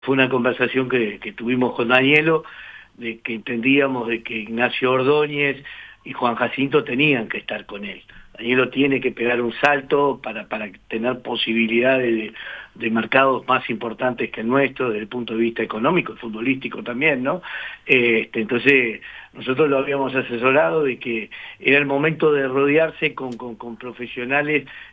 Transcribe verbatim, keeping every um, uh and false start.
Fue una conversación que, que tuvimos con Danielo, de que entendíamos de que Ignacio Ordóñez y Juan Jacinto tenían que estar con él. Danielo tiene que pegar un salto para, para tener posibilidades de, de mercados más importantes que el nuestro, desde el punto de vista económico y futbolístico también, ¿no? Este, entonces, nosotros lo habíamos asesorado de que era el momento de rodearse con, con, con profesionales